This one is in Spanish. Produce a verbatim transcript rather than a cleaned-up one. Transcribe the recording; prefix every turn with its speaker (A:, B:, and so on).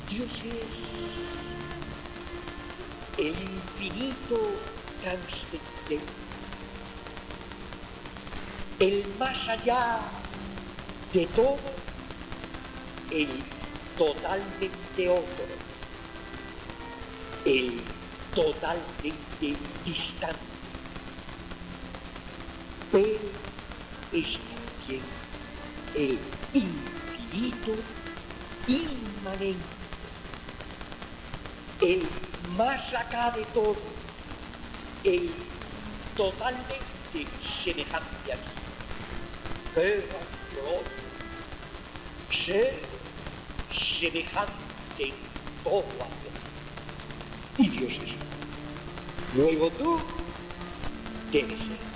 A: Dios es el infinito transcendente, el más allá de todo, el totalmente otro, el totalmente distante, pero es también el infinito inmanente, el más acá de todo, el totalmente semejante a ti. ¡Qué grandioso! Ser semejante en todo a Dios. Y Dios es. Luego tú debes ser